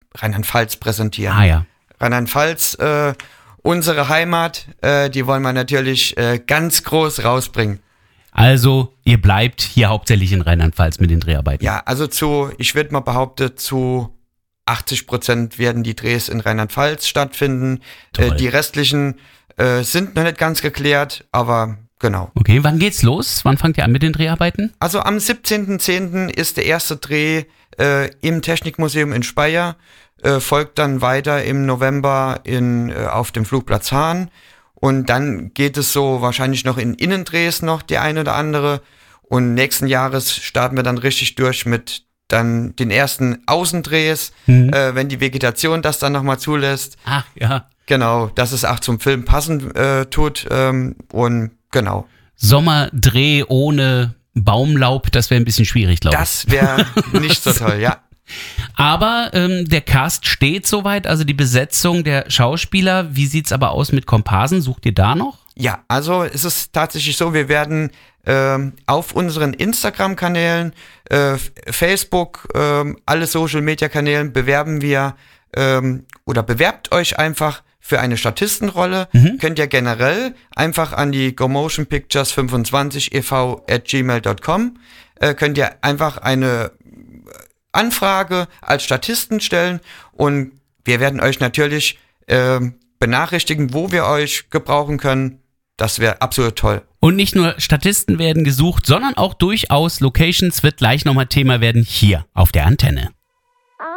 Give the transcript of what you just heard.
Rheinland-Pfalz präsentieren. Ah ja. Rheinland-Pfalz, unsere Heimat, die wollen wir natürlich ganz groß rausbringen. Also, ihr bleibt hier hauptsächlich in Rheinland-Pfalz mit den Dreharbeiten? Ja, also ich würde mal behaupten, zu 80% werden die Drehs in Rheinland-Pfalz stattfinden. Die restlichen sind noch nicht ganz geklärt, aber genau. Okay, wann geht's los? Wann fangt ihr an mit den Dreharbeiten? Also am 17.10. ist der erste Dreh im Technikmuseum in Speyer, folgt dann weiter im November auf dem Flugplatz Hahn und dann geht es so wahrscheinlich noch in Innendrehs noch die ein oder andere und nächsten Jahres starten wir dann richtig durch mit dann den ersten Außendrehs, wenn die Vegetation das dann nochmal zulässt. Ach ja. Genau, dass es auch zum Film passen tut und genau. Sommerdreh ohne Baumlaub, das wäre ein bisschen schwierig, glaube ich. Das wäre nicht so toll, ja. Aber der Cast steht soweit, also die Besetzung der Schauspieler. Wie sieht's aber aus mit Komparsen? Sucht ihr da noch? Ja, also es ist tatsächlich so, wir werden auf unseren Instagram-Kanälen, Facebook, alle Social-Media-Kanälen bewerben wir oder bewerbt euch einfach für eine Statistenrolle. Könnt ihr generell einfach an die gomotionpictures25ev@gmail.com könnt ihr einfach eine Anfrage als Statisten stellen und wir werden euch natürlich benachrichtigen, wo wir euch gebrauchen können. Das wäre absolut toll. Und nicht nur Statisten werden gesucht, sondern auch durchaus Locations wird gleich nochmal Thema werden hier auf der Antenne.